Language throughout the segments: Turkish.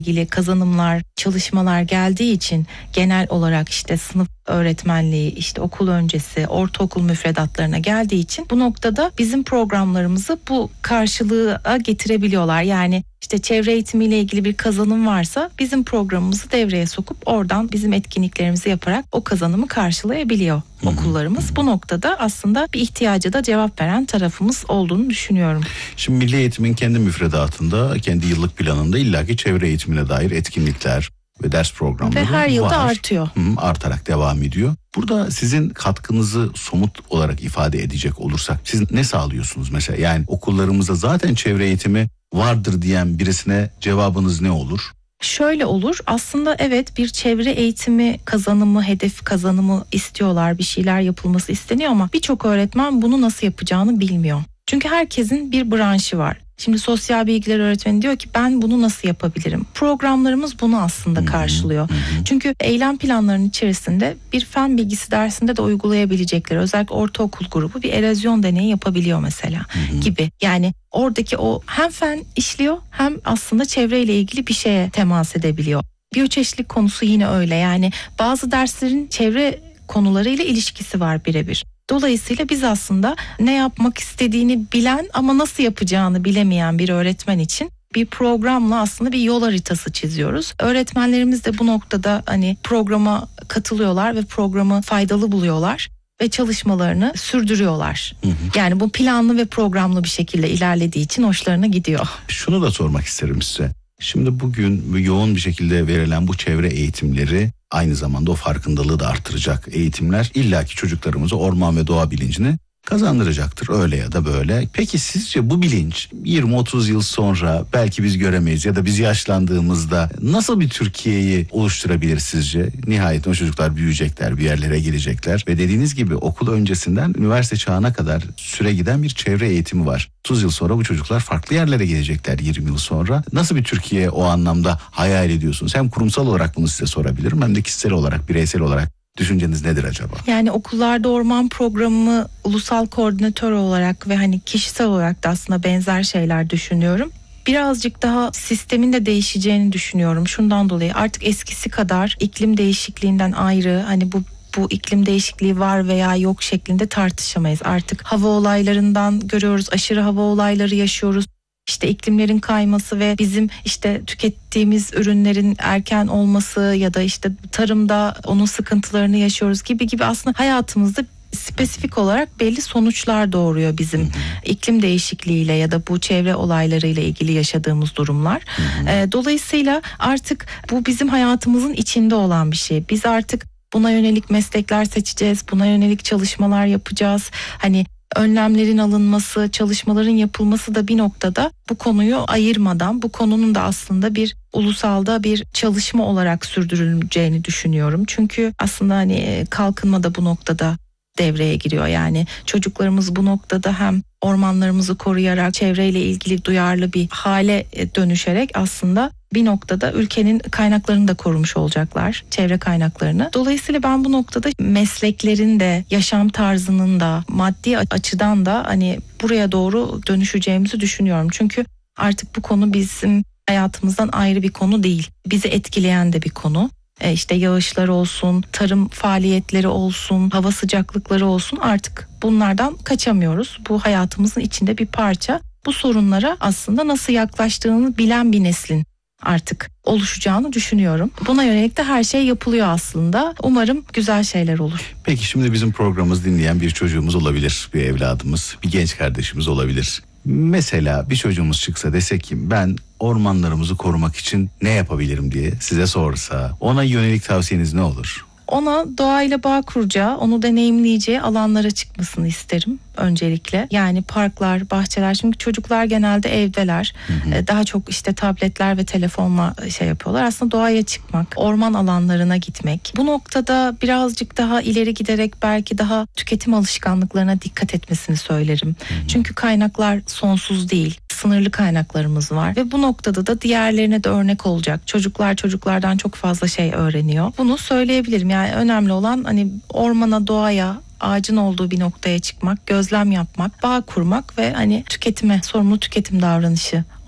ilgili kazanımlar, çalışmalar geldiği için genel olarak işte sınıf öğretmenliği, işte okul öncesi, ortaokul müfredatlarına geldiği için bu noktada bizim programlarımızı bu karşılığa getirebiliyorlar. Yani işte çevre eğitimiyle ilgili bir kazanım varsa bizim programımızı devreye sokup oradan bizim etkinliklerimizi yaparak o kazanımı karşılayabiliyor okullarımız. Bu noktada aslında bir ihtiyaca da cevap veren tarafımız olduğunu düşünüyorum. Şimdi Milli Eğitim'in kendi müfredatında, kendi yıllık planında illaki çevre eğitimine dair etkinlikler ve ders programları ve her yılda var. artıyor. Artarak devam ediyor. Burada sizin katkınızı somut olarak ifade edecek olursak siz ne sağlıyorsunuz mesela? Yani okullarımızda zaten çevre eğitimi vardır diyen birisine cevabınız ne olur? Şöyle olur, aslında evet, bir çevre eğitimi kazanımı, hedef kazanımı istiyorlar, bir şeyler yapılması isteniyor ama birçok öğretmen bunu nasıl yapacağını bilmiyor. Çünkü herkesin bir branşı var. Şimdi sosyal bilgiler öğretmeni diyor ki ben bunu nasıl yapabilirim? Programlarımız bunu aslında karşılıyor. Çünkü eylem planlarının içerisinde bir fen bilgisi dersinde de uygulayabilecekleri, özellikle ortaokul grubu bir erozyon deneyi yapabiliyor mesela gibi. Yani oradaki o hem fen işliyor hem aslında çevreyle ilgili bir şeye temas edebiliyor. Biyoçeşitlilik konusu yine öyle. Yani bazı derslerin çevre konularıyla ilişkisi var birebir. Dolayısıyla biz aslında ne yapmak istediğini bilen ama nasıl yapacağını bilemeyen bir öğretmen için bir programla aslında bir yol haritası çiziyoruz. Öğretmenlerimiz de bu noktada hani programa katılıyorlar ve programı faydalı buluyorlar ve çalışmalarını sürdürüyorlar. Yani bu planlı ve programlı bir şekilde ilerlediği için hoşlarına gidiyor. Şunu da sormak isterim size. Şimdi bugün yoğun bir şekilde verilen bu çevre eğitimleri aynı zamanda o farkındalığı da artıracak eğitimler illaki çocuklarımıza orman ve doğa bilincini kazandıracaktır öyle ya da böyle. Peki sizce bu bilinç 20-30 yıl sonra belki biz göremeyiz ya da biz yaşlandığımızda nasıl bir Türkiye'yi oluşturabilir sizce? Nihayet o çocuklar büyüyecekler, bir yerlere gelecekler ve dediğiniz gibi okul öncesinden üniversite çağına kadar süre giden bir çevre eğitimi var. 30 yıl sonra bu çocuklar farklı yerlere gelecekler 20 yıl sonra. Nasıl bir Türkiye o anlamda hayal ediyorsunuz? Hem kurumsal olarak bunu size sorabilirim hem de kişisel olarak, bireysel olarak. Düşünceniz nedir acaba? Yani okullarda orman programı ulusal koordinatör olarak ve hani kişisel olarak da aslında benzer şeyler düşünüyorum. Birazcık daha sistemin de değişeceğini düşünüyorum. Şundan dolayı artık eskisi kadar iklim değişikliğinden ayrı hani bu iklim değişikliği var veya yok şeklinde tartışamayız. Artık hava olaylarından görüyoruz, aşırı hava olayları yaşıyoruz. İşte iklimlerin kayması ve bizim işte tükettiğimiz ürünlerin erken olması ya da işte tarımda onun sıkıntılarını yaşıyoruz gibi aslında hayatımızda spesifik olarak belli sonuçlar doğuruyor bizim iklim değişikliğiyle ya da bu çevre olaylarıyla ilgili yaşadığımız durumlar. Dolayısıyla artık bu bizim hayatımızın içinde olan bir şey. Biz artık buna yönelik meslekler seçeceğiz, buna yönelik çalışmalar yapacağız. Hani önlemlerin alınması, çalışmaların yapılması da bir noktada bu konuyu ayırmadan bu konunun da aslında bir ulusalda bir çalışma olarak sürdürüleceğini düşünüyorum. Çünkü aslında hani kalkınma da bu noktada devreye giriyor. Yani çocuklarımız bu noktada hem ormanlarımızı koruyarak çevreyle ilgili duyarlı bir hale dönüşerek aslında bir noktada ülkenin kaynaklarını da korumuş olacaklar, çevre kaynaklarını. Dolayısıyla ben bu noktada mesleklerin de, yaşam tarzının da, maddi açıdan da hani buraya doğru dönüşeceğimizi düşünüyorum. Çünkü artık bu konu bizim hayatımızdan ayrı bir konu değil. Bizi etkileyen de bir konu. İşte yağışlar olsun, tarım faaliyetleri olsun, hava sıcaklıkları olsun, artık bunlardan kaçamıyoruz. Bu hayatımızın içinde bir parça. Bu sorunlara aslında nasıl yaklaştığını bilen bir neslin artık oluşacağını düşünüyorum. Buna yönelik de her şey yapılıyor aslında. Umarım güzel şeyler olur. Peki şimdi bizim programımızı dinleyen bir çocuğumuz olabilir, bir evladımız, bir genç kardeşimiz olabilir. Mesela bir çocuğumuz çıksa dese ki ben ormanlarımızı korumak için ne yapabilirim diye size sorsa ona yönelik tavsiyeniz ne olur? Ona doğayla bağ kuracağı, onu deneyimleyeceği alanlara çıkmasını isterim öncelikle. Yani parklar, bahçeler. Şimdi çocuklar genelde evdeler. Daha çok işte tabletler ve telefonla yapıyorlar. Aslında doğaya çıkmak, orman alanlarına gitmek. Bu noktada birazcık daha ileri giderek belki daha tüketim alışkanlıklarına dikkat etmesini söylerim. Çünkü kaynaklar sonsuz değil. Sınırlı kaynaklarımız var ve bu noktada da diğerlerine de örnek olacak. Çocuklar çocuklardan çok fazla şey öğreniyor. Bunu söyleyebilirim. Yani önemli olan hani ormana, doğaya, ağacın olduğu bir noktaya çıkmak, gözlem yapmak, bağ kurmak ve hani tüketime, sorumlu tüketim davranışı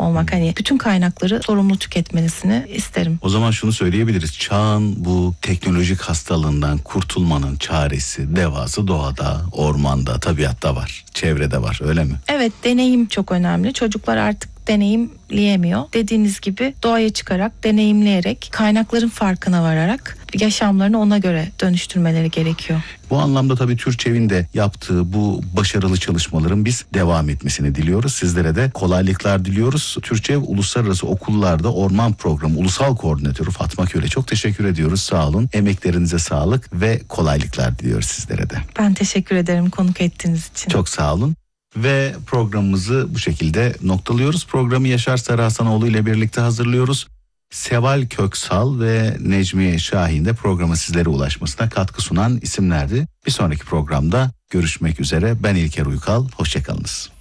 olmak. Hani bütün kaynakları sorumlu tüketmesini isterim. O zaman şunu söyleyebiliriz. Çağın bu teknolojik hastalığından kurtulmanın çaresi, devası doğada, ormanda, tabiatta var. Çevrede var, öyle mi? Evet, deneyim çok önemli. Çocuklar artık deneyimleyemiyor. Dediğiniz gibi doğaya çıkarak, deneyimleyerek, kaynakların farkına vararak yaşamlarını ona göre dönüştürmeleri gerekiyor. Bu anlamda tabii Türçev'in de yaptığı bu başarılı çalışmaların biz devam etmesini diliyoruz. Sizlere de kolaylıklar diliyoruz. Türçev Uluslararası Okullarda Orman Programı Ulusal Koordinatörü Fatma Köle, çok teşekkür ediyoruz. Sağ olun. Emeklerinize sağlık ve kolaylıklar diliyoruz sizlere de. Ben teşekkür ederim konuk ettiğiniz için. Çok sağ olun. Ve programımızı bu şekilde noktalıyoruz. Programı Yaşar Sarıhasanoğlu ile birlikte hazırlıyoruz. Seval Köksal ve Necmiye Şahin de programa sizlere ulaşmasına katkı sunan isimlerdi. Bir sonraki programda görüşmek üzere. Ben İlker Uykal. Hoşçakalınız.